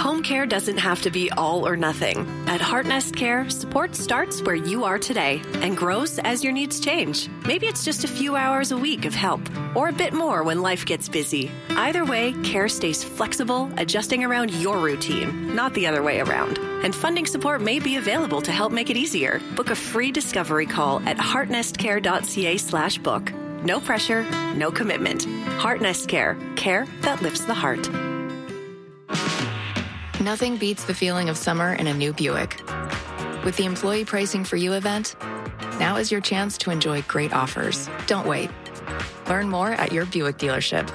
Home care doesn't have to be all or nothing. At Heartnest Care, support starts where you are today and grows as your needs change. Maybe it's just a few hours a week of help, or a bit more when life gets busy. Either way, care stays flexible, adjusting around your routine, not the other way around. And funding support may be available to help make it easier. Book a free discovery call at heartnestcare.ca/book. No pressure, no commitment. Heartnest Care. Care that lifts the heart. Nothing beats the feeling of summer in a new Buick. With the Employee Pricing for You event, now is your chance to enjoy great offers. Don't wait. Learn more at your Buick dealership.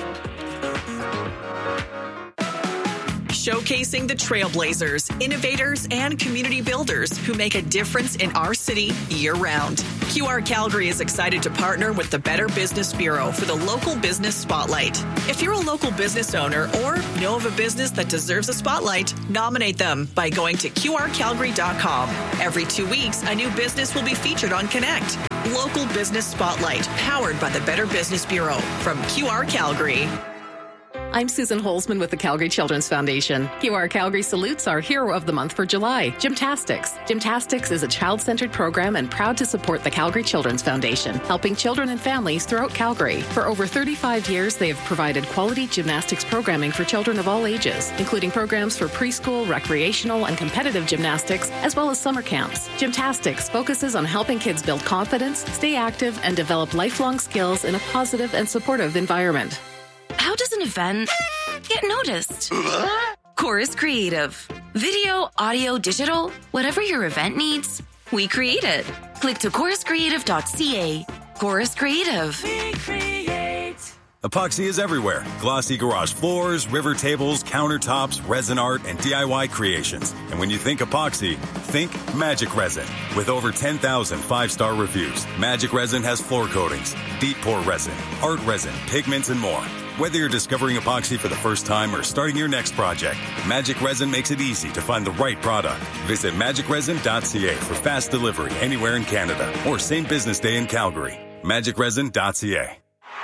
Showcasing the trailblazers, innovators, and community builders who make a difference in our city year-round. QR Calgary is excited to partner with the Better Business Bureau for the Local Business Spotlight. If you're a local business owner or know of a business that deserves a spotlight, nominate them by going to qrcalgary.com. Every 2 weeks, a new business will be featured on Connect. Local Business Spotlight, powered by the Better Business Bureau from QR Calgary. I'm Susan Holzman with the Calgary Children's Foundation. QR Calgary salutes our hero of the month for July, Gymtastics. Gymtastics is a child-centered program and proud to support the Calgary Children's Foundation, helping children and families throughout Calgary. For over 35 years, they have provided quality gymnastics programming for children of all ages, including programs for preschool, recreational, and competitive gymnastics, as well as summer camps. Gymtastics focuses on helping kids build confidence, stay active, and develop lifelong skills in a positive and supportive environment. How does an event get noticed? Chorus Creative. Video, audio, digital, whatever your event needs, we create it. Click to choruscreative.ca. Chorus Creative. We create. Epoxy is everywhere. Glossy garage floors, river tables, countertops, resin art, and DIY creations. And when you think epoxy, think Magic Resin. With over 10,000 five-star reviews, Magic Resin has floor coatings, deep pour resin, art resin, pigments, and more. Whether you're discovering epoxy for the first time or starting your next project, Magic Resin makes it easy to find the right product. Visit magicresin.ca for fast delivery anywhere in Canada or same business day in Calgary. magicresin.ca.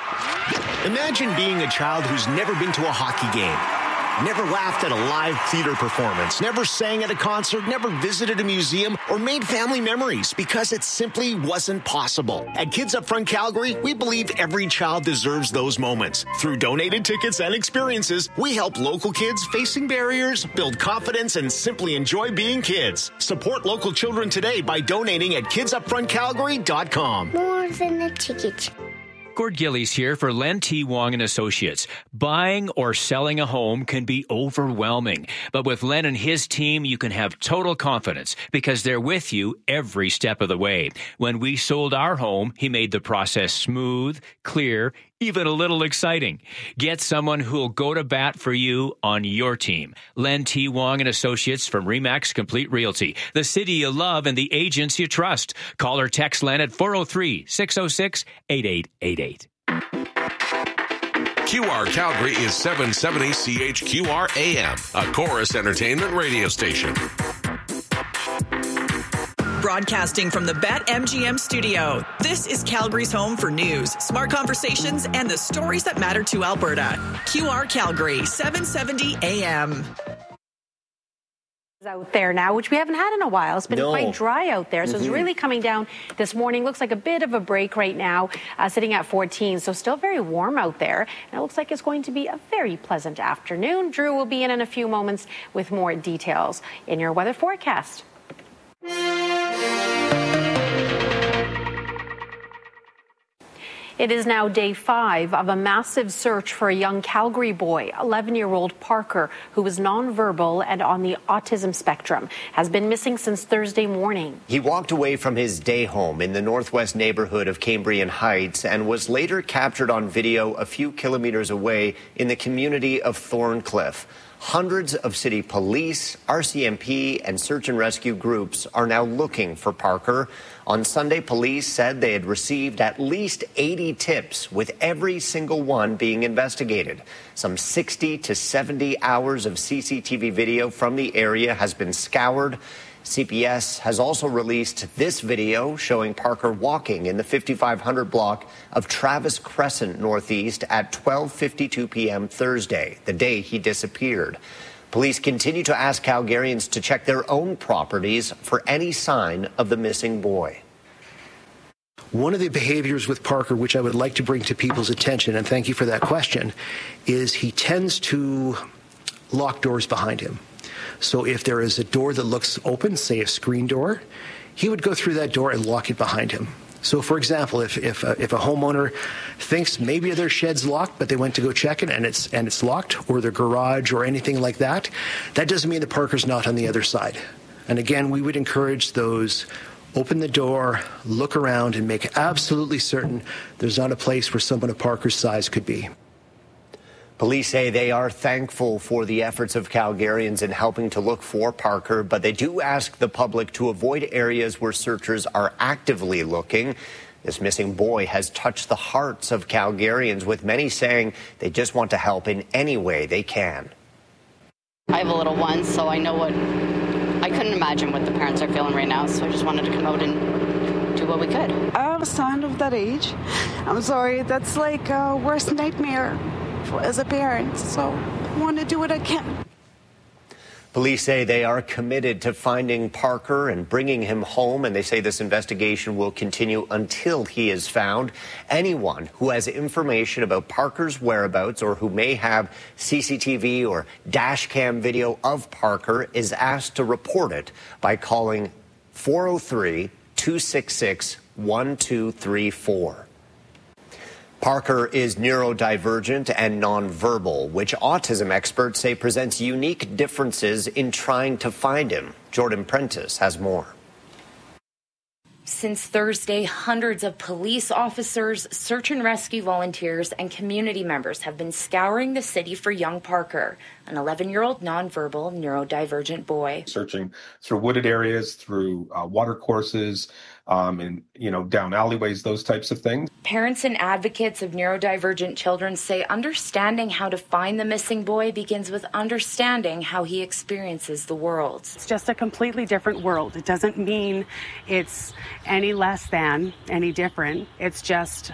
Imagine being a child who's never been to a hockey game, never laughed at a live theater performance, never sang at a concert, never visited a museum, or made family memories because it simply wasn't possible. At Kids Up Front Calgary, we believe every child deserves those moments. Through donated tickets and experiences, we help local kids facing barriers build confidence and simply enjoy being kids. Support local children today by donating at kidsupfrontcalgary.com. More than a ticket. Gord Gillies here for Len T. Wong and Associates. Buying or selling a home can be overwhelming, but with Len and his team, you can have total confidence because they're with you every step of the way. When we sold our home, he made the process smooth, clear, even a little exciting. Get someone who'll go to bat for you on your team. Len T. Wong and Associates from RE/MAX Complete Realty. The city you love and the agents you trust. Call or text Len at 403-606-8888. QR Calgary is 770 CHQR AM, a Chorus Entertainment radio station. Broadcasting from the BetMGM studio, this is Calgary's home for news, smart conversations, and the stories that matter to Alberta. QR Calgary, 770 AM. Out there now, which we haven't had in a while. It's been quite dry out there, so it's really coming down this morning. Looks like a bit of a break right now, sitting at 14, so still very warm out there. And it looks like it's going to be a very pleasant afternoon. Drew will be in a few moments with more details in your weather forecast. It is now day 5 of a massive search for a young Calgary boy, 11-year-old Parker, who was nonverbal and on the autism spectrum, has been missing since Thursday morning. He walked away from his day home in the northwest neighborhood of Cambrian Heights and was later captured on video a few kilometers away in the community of Thorncliffe. Hundreds of city police, RCMP, and search and rescue groups are now looking for Parker. On Sunday, police said they had received at least 80 tips, with every single one being investigated. Some 60 to 70 hours of CCTV video from the area has been scoured. CPS has also released this video showing Parker walking in the 5500 block of Travis Crescent Northeast at 12:52 p.m. Thursday, the day he disappeared. Police continue to ask Calgarians to check their own properties for any sign of the missing boy. One of the behaviors with Parker, which I would like to bring to people's attention, and thank you for that question, is he tends to lock doors behind him. So if there is a door that looks open, say a screen door, he would go through that door and lock it behind him. So, for example, if a homeowner thinks maybe their shed's locked, but they went to go check it and it's locked, or their garage or anything like that, that doesn't mean that Parker's not on the other side. And again, we would encourage those: open the door, look around, and make absolutely certain there's not a place where someone of Parker's size could be. Police say they are thankful for the efforts of Calgarians in helping to look for Parker, but they do ask the public to avoid areas where searchers are actively looking. This missing boy has touched the hearts of Calgarians, with many saying they just want to help in any way they can. I have a little one, so I know I couldn't imagine what the parents are feeling right now, so I just wanted to come out and do what we could. I have a son of that age. I'm sorry, that's like a worst nightmare as a parent, so I want to do what I can. Police say they are committed to finding Parker and bringing him home, and they say this investigation will continue until he is found. Anyone who has information about Parker's whereabouts or who may have CCTV or dash cam video of Parker is asked to report it by calling 403-266-1234. Parker is neurodivergent and nonverbal, which autism experts say presents unique differences in trying to find him. Jordan Prentice has more. Since Thursday, hundreds of police officers, search and rescue volunteers, and community members have been scouring the city for young Parker, an 11-year-old nonverbal neurodivergent boy. Searching through wooded areas, through water courses, and, down alleyways, those types of things. Parents and advocates of neurodivergent children say understanding how to find the missing boy begins with understanding how he experiences the world. It's just a completely different world. It doesn't mean it's any less than, any different. It's just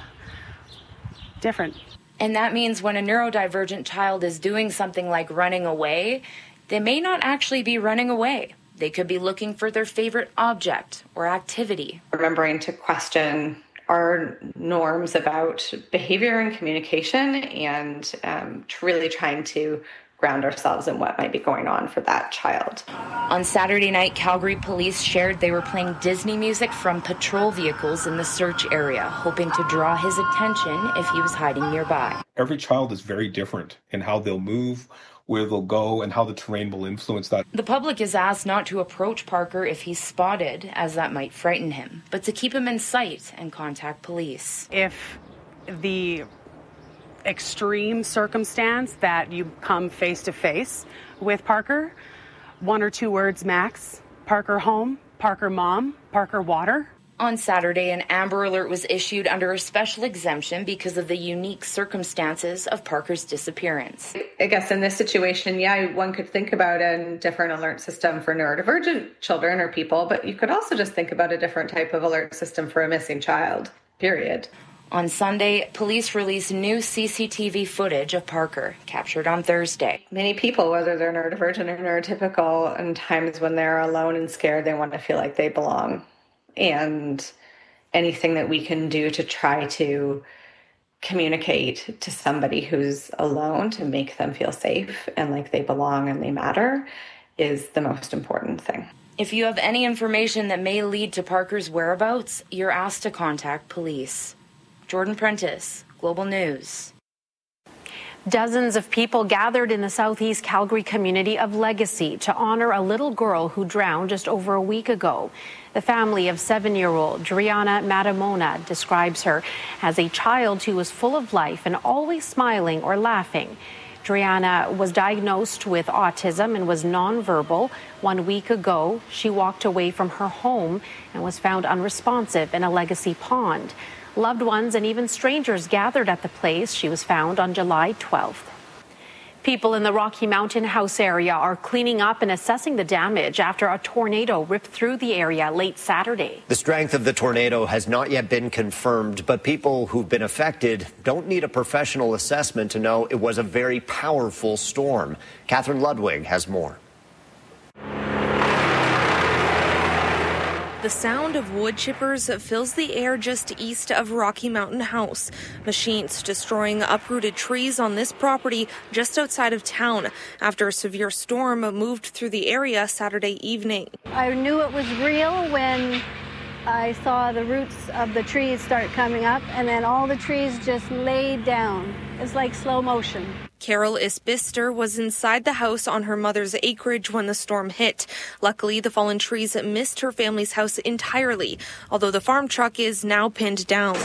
different. And that means when a neurodivergent child is doing something like running away, they may not actually be running away. They could be looking for their favorite object or activity. Remembering to question our norms about behavior and communication, and really trying to ground ourselves in what might be going on for that child. On Saturday night, Calgary police shared they were playing Disney music from patrol vehicles in the search area, hoping to draw his attention if he was hiding nearby. Every child is very different in how they'll move, where they'll go, and how the terrain will influence that. The public is asked not to approach Parker if he's spotted, as that might frighten him, but to keep him in sight and contact police. If the extreme circumstance that you come face to face with Parker, 1 or 2 words max: Parker home, Parker mom, Parker water. On Saturday, an Amber Alert was issued under a special exemption because of the unique circumstances of Parker's disappearance. I guess in this situation, one could think about a different alert system for neurodivergent children or people, but you could also just think about a different type of alert system for a missing child, period. On Sunday, police released new CCTV footage of Parker, captured on Thursday. Many people, whether they're neurodivergent or neurotypical, in times when they're alone and scared, they want to feel like they belong. And anything that we can do to try to communicate to somebody who's alone to make them feel safe and like they belong and they matter is the most important thing. If you have any information that may lead to Parker's whereabouts, you're asked to contact police. Jordan Prentice, Global News. Dozens of people gathered in the southeast Calgary community of Legacy to honor a little girl who drowned just over a week ago. The family of 7-year-old Driana Matamona describes her as a child who was full of life and always smiling or laughing. Driana was diagnosed with autism and was nonverbal. 1 week ago, she walked away from her home and was found unresponsive in a Legacy pond. Loved ones and even strangers gathered at the place she was found on July 12th. People in the Rocky Mountain House area are cleaning up and assessing the damage after a tornado ripped through the area late Saturday. The strength of the tornado has not yet been confirmed, but people who've been affected don't need a professional assessment to know it was a very powerful storm. Catherine Ludwig has more. The sound of wood chippers fills the air just east of Rocky Mountain House. Machines destroying uprooted trees on this property just outside of town after a severe storm moved through the area Saturday evening. I knew it was real when I saw the roots of the trees start coming up, and then all the trees just laid down. It's like slow motion. Carol Isbister was inside the house on her mother's acreage when the storm hit. Luckily, the fallen trees missed her family's house entirely, although the farm truck is now pinned down.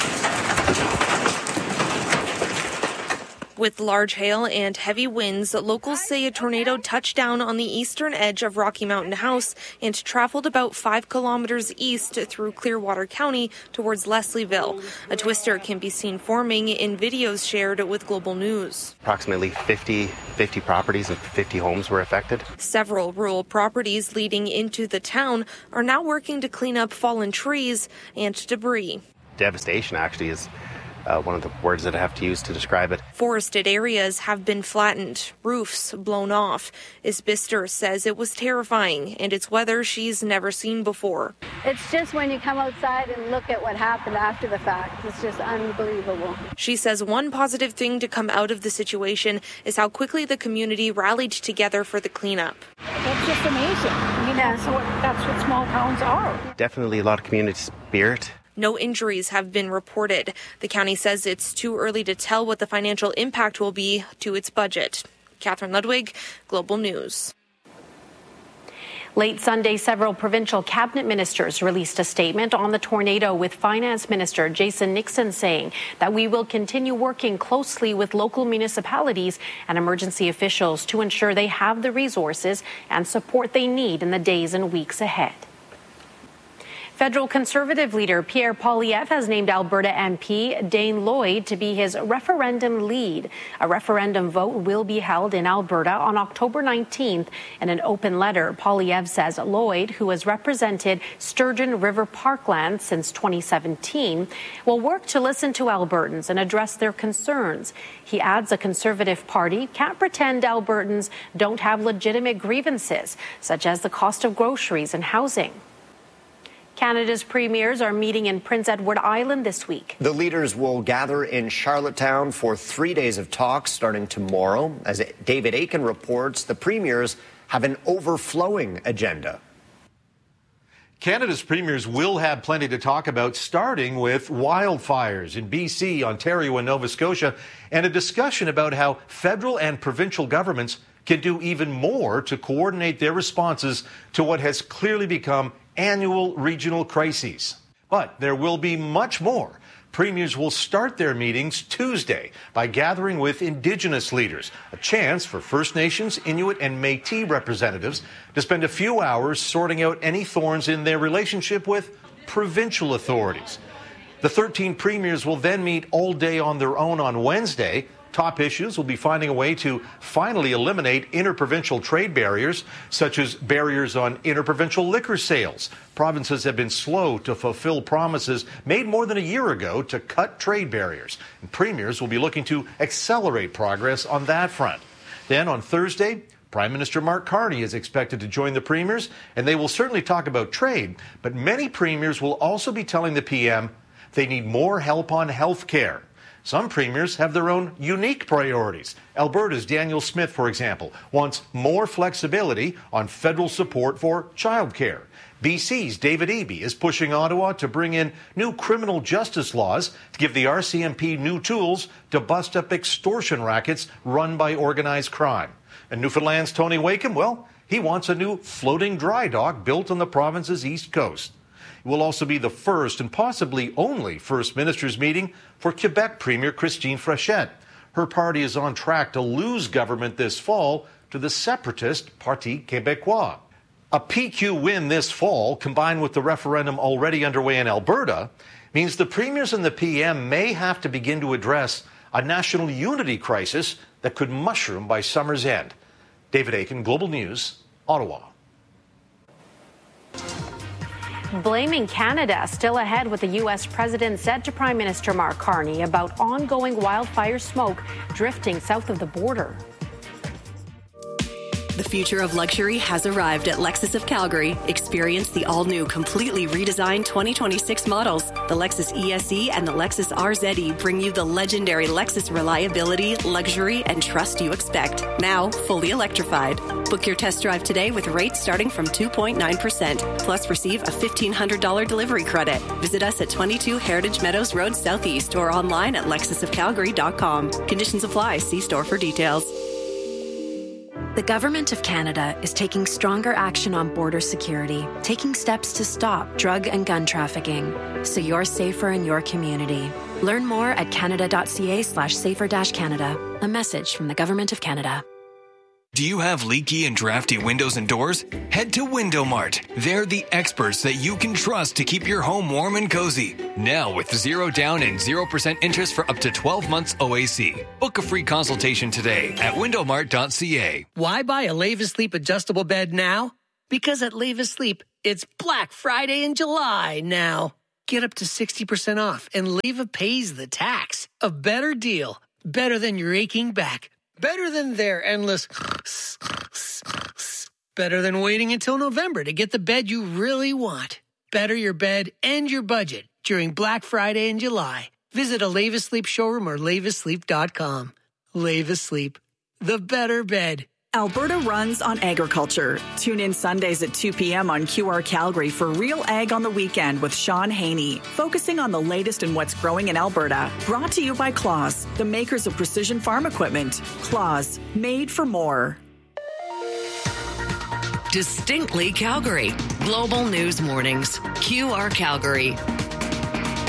With large hail and heavy winds, locals say a tornado touched down on the eastern edge of Rocky Mountain House and traveled about 5 kilometers east through Clearwater County towards Leslieville. A twister can be seen forming in videos shared with Global News. Approximately 50 properties and 50 homes were affected. Several rural properties leading into the town are now working to clean up fallen trees and debris. Devastation actually is one of the words that I have to use to describe it. Forested areas have been flattened, roofs blown off. Isbister says it was terrifying, and it's weather she's never seen before. It's just when you come outside and look at what happened after the fact, it's just unbelievable. She says one positive thing to come out of the situation is how quickly the community rallied together for the cleanup. That's just amazing. I mean, that's what small towns are. Definitely a lot of community spirit. No injuries have been reported. The county says it's too early to tell what the financial impact will be to its budget. Catherine Ludwig, Global News. Late Sunday, several provincial cabinet ministers released a statement on the tornado, with Finance Minister Jason Nixon saying that we will continue working closely with local municipalities and emergency officials to ensure they have the resources and support they need in the days and weeks ahead. Federal Conservative leader Pierre Poilievre has named Alberta MP Dane Lloyd to be his referendum lead. A referendum vote will be held in Alberta on October 19th. In an open letter, Poilievre says Lloyd, who has represented Sturgeon River Parkland since 2017, will work to listen to Albertans and address their concerns. He adds a Conservative Party can't pretend Albertans don't have legitimate grievances, such as the cost of groceries and housing. Canada's premiers are meeting in Prince Edward Island this week. The leaders will gather in Charlottetown for 3 days of talks starting tomorrow. As David Aiken reports, the premiers have an overflowing agenda. Canada's premiers will have plenty to talk about, starting with wildfires in BC, Ontario, and Nova Scotia, and a discussion about how federal and provincial governments can do even more to coordinate their responses to what has clearly become annual regional crises. But there will be much more. Premiers will start their meetings Tuesday by gathering with Indigenous leaders, a chance for First Nations, Inuit, and Métis representatives to spend a few hours sorting out any thorns in their relationship with provincial authorities. The 13 premiers will then meet all day on their own on Wednesday. Top issues will be finding a way to finally eliminate interprovincial trade barriers, such as barriers on interprovincial liquor sales. Provinces have been slow to fulfill promises made more than a year ago to cut trade barriers, and premiers will be looking to accelerate progress on that front. Then on Thursday, Prime Minister Mark Carney is expected to join the premiers, and they will certainly talk about trade, but many premiers will also be telling the PM they need more help on health care. Some premiers have their own unique priorities. Alberta's Daniel Smith, for example, wants more flexibility on federal support for childcare. BC's David Eby is pushing Ottawa to bring in new criminal justice laws to give the RCMP new tools to bust up extortion rackets run by organized crime. And Newfoundland's Tony Wakeham, well, he wants a new floating dry dock built on the province's east coast. It will also be the first and possibly only First Ministers meeting for Quebec Premier Christine Frechette. Her party is on track to lose government this fall to the separatist Parti Québécois. A PQ win this fall, combined with the referendum already underway in Alberta, means the premiers and the PM may have to begin to address a national unity crisis that could mushroom by summer's end. David Aiken, Global News, Ottawa. Blaming Canada still ahead with the U.S. president said to Prime Minister Mark Carney about ongoing wildfire smoke drifting south of the border. The future of luxury has arrived at Lexus of Calgary. Experience the all-new, completely redesigned 2026 models. The Lexus ESE and the Lexus RZE bring you the legendary Lexus reliability, luxury, and trust you expect. Now, fully electrified. Book your test drive today with rates starting from 2.9%. Plus, receive a $1,500 delivery credit. Visit us at 22 Heritage Meadows Road Southeast or online at lexusofcalgary.com. Conditions apply. See store for details. The Government of Canada is taking stronger action on border security, taking steps to stop drug and gun trafficking, so you're safer in your community. Learn more at canada.ca/safer-canada. A message from the Government of Canada. Do you have leaky and drafty windows and doors? Head to Window Mart. They're the experts that you can trust to keep your home warm and cozy. Now with 0 down and 0% interest for up to 12 months OAC. Book a free consultation today at windowmart.ca. Why buy a Leva Sleep adjustable bed now? Because at Leva Sleep, it's Black Friday in July now. Get up to 60% off and Leva pays the tax. A better deal. Better than your aching back. Better than their endless. Better than waiting until November to get the bed you really want. Better your bed and your budget during Black Friday in July. Visit a Leva Sleep showroom or levasleep.com. Leva Sleep, the better bed. Alberta runs on agriculture. Tune in Sundays at 2 p.m. on QR Calgary for Real Ag on the Weekend with Sean Haney, focusing on the latest in what's growing in Alberta. Brought to you by Claas, the makers of precision farm equipment. Claas, made for more. Distinctly Calgary. Global News Mornings. QR Calgary.